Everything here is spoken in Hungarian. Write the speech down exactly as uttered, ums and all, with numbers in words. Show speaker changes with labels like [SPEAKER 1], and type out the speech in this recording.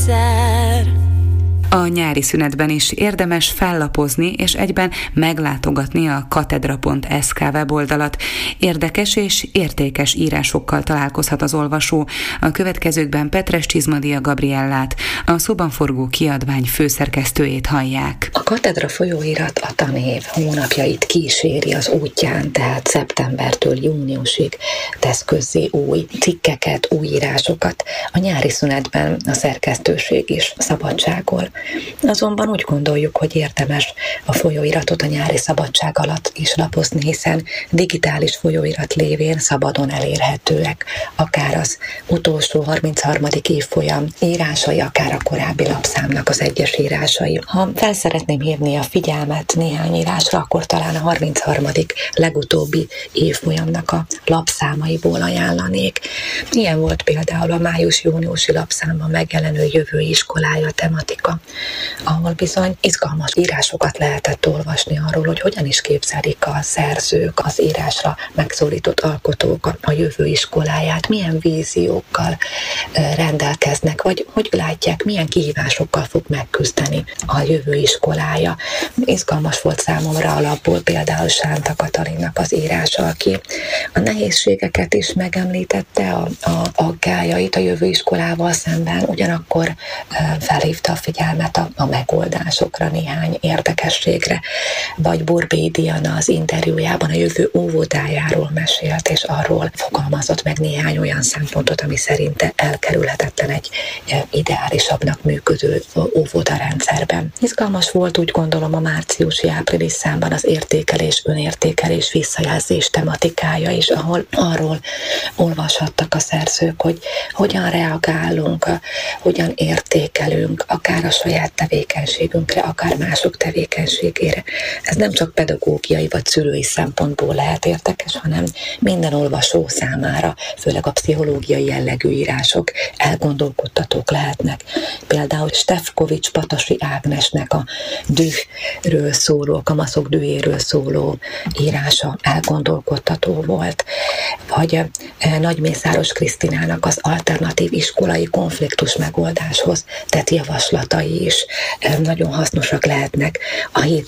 [SPEAKER 1] egyszer.
[SPEAKER 2] A nyári szünetben is érdemes fellapozni és egyben meglátogatni a katedra pont es ká weboldalat. Érdekes és értékes írásokkal találkozhat az olvasó. A következőkben Petres Csizmadia Gabriellát, a szóban forgó kiadvány főszerkesztőjét hallják.
[SPEAKER 3] A katedra folyóirat a tanév hónapjait kíséri az útján, tehát szeptembertől júniusig tesz közzé új cikkeket, új írásokat. A nyári szünetben a szerkesztőség is szabadságol. Azonban úgy gondoljuk, hogy érdemes a folyóiratot a nyári szabadság alatt is lapozni, hiszen digitális folyóirat lévén szabadon elérhetőek, akár az utolsó harmincharmadik évfolyam írásai, akár a korábbi lapszámnak az egyes írásai. Ha fel szeretném hívni a figyelmet néhány írásra, akkor talán a harmincharmadik legutóbbi évfolyamnak a lapszámaiból ajánlanék. Ilyen volt például a május-júniusi lapszámban megjelenő Jövő iskolája tematika, ahol bizony izgalmas írásokat lehetett olvasni arról, hogy hogyan is képzelik a szerzők, az írásra megszólított alkotók a jövő iskoláját, milyen víziókkal rendelkeznek, vagy hogy látják, milyen kihívásokkal fog megküzdeni a jövő iskolája. Izgalmas volt számomra alapból például Sánta Katalinnak az írása, aki a nehézségeket is megemlítette, a, a aggályait a jövő iskolával szemben, ugyanakkor felhívta a figyelmet a, a megoldásokra, néhány érdekességre, vagy Borbély Diana az interjújában a jövő óvodájáról mesélt, és arról fogalmazott meg néhány olyan szempontot, ami szerinte elkerülhetetlen egy ideálisabbnak működő óvodarendszerben. Izgalmas volt, úgy gondolom, a márciusi-április számban az értékelés, önértékelés, visszajelzés tematikája is, ahol arról olvashattak a szerzők, hogy hogyan reagálunk, hogyan értékelünk, akár a saját tevékenységünkre, akár mások tevékenységére. Ez nem csak pedagógiai vagy szülői szempontból lehet érdekes, hanem minden olvasó számára, főleg a pszichológiai jellegű írások elgondolkodtatók lehetnek. Például Stefkovics Patasi Ágnesnek a dühről szóló, a kamaszok dühéről szóló írása elgondolkodtató volt, vagy Nagymészáros Krisztinának az alternatív iskolai konfliktus megoldáshoz tett javaslatai is nagyon hasznosak lehetnek a hét